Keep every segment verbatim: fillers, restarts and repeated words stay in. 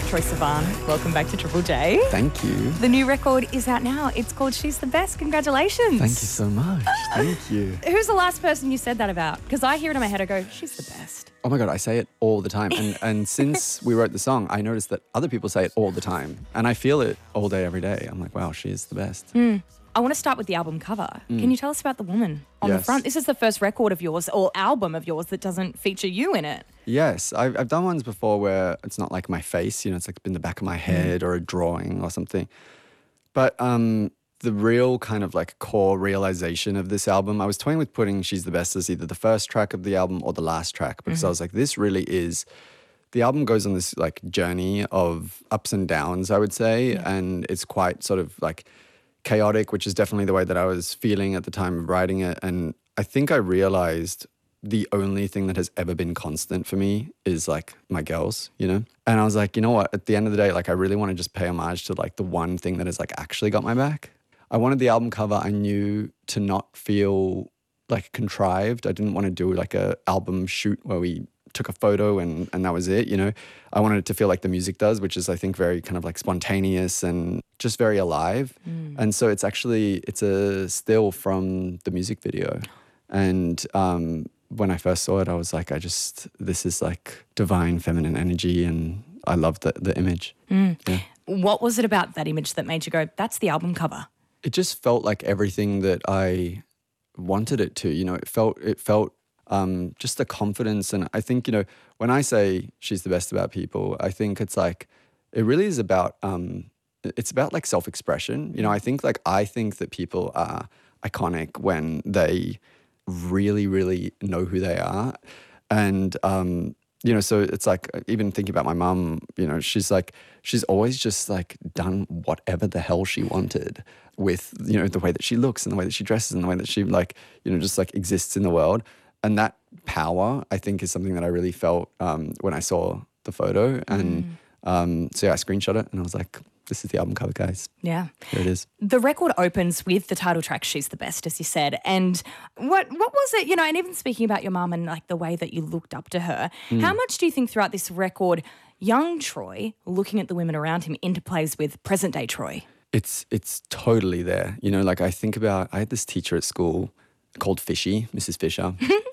Troye Sivan, welcome back to Triple J. Thank you. The new record is out now. It's called She's the Best. Congratulations. Thank you so much. Thank you. Who's the last person you said that about? Because I hear it in my head, I go, she's the best. Oh my God, I say it all the time. And and since we wrote the song, I noticed that other people say it all the time. And I feel it all day, every day. I'm like, wow, she is the best. Mm. I want to start with the album cover. Mm. Can you tell us about the woman on yes. the front? This is the first record of yours or album of yours that doesn't feature you in it. Yes, I've, I've done ones before where it's not like my face, you know, it's like in the back of my head mm. or a drawing or something. But um, the real kind of like core realization of this album, I was toying with putting She's the Best as either the first track of the album or the last track because mm-hmm. I was like, this really is, the album goes on this like journey of ups and downs, I would say, yeah. and it's quite sort of like chaotic, which is definitely the way that I was feeling at the time of writing it. And I think I realized the only thing that has ever been constant for me is like my girls, you know? And I was like, you know what, at the end of the day, like I really want to just pay homage to like the one thing that has like actually got my back. I wanted the album cover, I knew, to not feel like contrived. I didn't want to do like a album shoot where we took a photo and, and that was it, you know? I wanted it to feel like the music does, which is I think very kind of like spontaneous and just very alive. Mm. And so it's actually, it's a still from the music video. And um, when I first saw it, I was like, I just, this is like divine feminine energy and I love the, the image. Mm. Yeah. What was it about that image that made you go, that's the album cover? It just felt like everything that I wanted it to, you know, it felt, it felt um, just the confidence. And I think, you know, when I say she's the best about people, I think it's like, it really is about, um, it's about like self-expression. You know, I think like, I think that people are iconic when they really, really know who they are. And, um, you know, so it's like, even thinking about my mum, you know, she's like, she's always just like done whatever the hell she wanted with, you know, the way that she looks and the way that she dresses and the way that she like, you know, just like exists in the world. And that power, I think, is something that I really felt um, when I saw the photo. And mm. um, so yeah, I screenshot it and I was like, this is the album cover, guys. Yeah. Here it is. The record opens with the title track, She's the Best, as you said. And what what was it, you know, and even speaking about your mum and like the way that you looked up to her, mm. how much do you think throughout this record, young Troye, looking at the women around him, interplays with present day Troye? It's, it's totally there. You know, like I think about, I had this teacher at school called Fishy, Missus Fisher,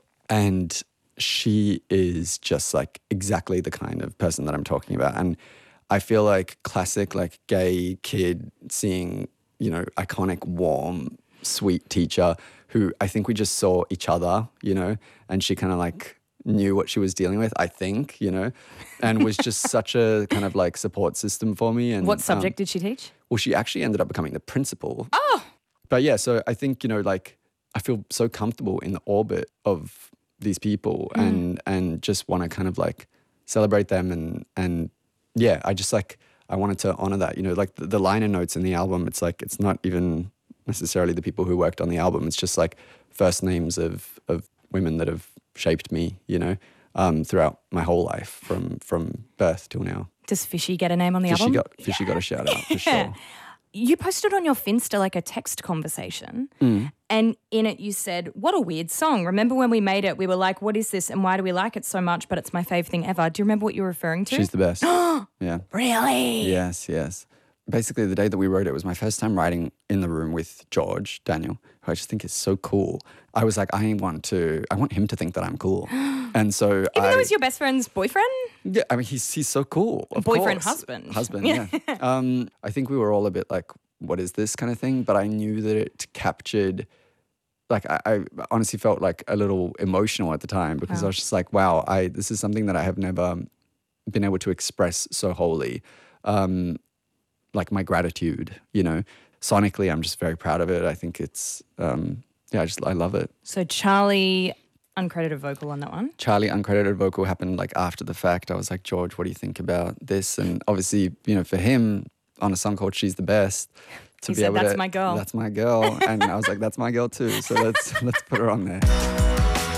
and she is just like exactly the kind of person that I'm talking about. And I feel like classic, like gay kid seeing, you know, iconic, warm, sweet teacher who I think we just saw each other, you know, and she kind of like knew what she was dealing with, I think, you know, and was just such a kind of like support system for me. And what subject um, did she teach? Well, she actually ended up becoming the principal. Oh! But yeah, so I think, you know, like I feel so comfortable in the orbit of these people mm. and and just want to kind of like celebrate them and and yeah, I just like, I wanted to honor that, you know, like the, the liner notes in the album, it's like, it's not even necessarily the people who worked on the album. It's just like first names of, of women that have shaped me, you know, um, throughout my whole life from, from birth till now. Does Fishy get a name on the Fishy album? Got, Fishy yeah. got a shout out for sure. You posted on your Finsta like a text conversation mm. and in it you said, what a weird song. Remember when we made it, we were like, what is this and why do we like it so much, but it's my fave thing ever. Do you remember what you were referring to? She's the best. Yeah. Really? Yes, yes. Basically, the day that we wrote it was my first time writing in the room with George, Daniel, who I just think is so cool. I was like, I want to, I want him to think that I'm cool. And so Even I, though he's your best friend's boyfriend? Yeah, I mean, he's he's so cool. Of boyfriend, course. husband. Husband, yeah. um, I think we were all a bit like, what is this kind of thing? But I knew that it captured, like I, I honestly felt like a little emotional at the time because wow. I was just like, wow, I this is something that I have never been able to express so wholly. Um, like my gratitude, you know. Sonically, I'm just very proud of it. I think it's, um, yeah, I just, I love it. So Charlie, uncredited vocal on that one? Charlie, uncredited vocal happened like after the fact. I was like, George, what do you think about this? And obviously, you know, for him, on a song called She's the Best, to he be said, able that's to, my girl. That's my girl. And I was like, that's my girl too. So let's let's put her on there.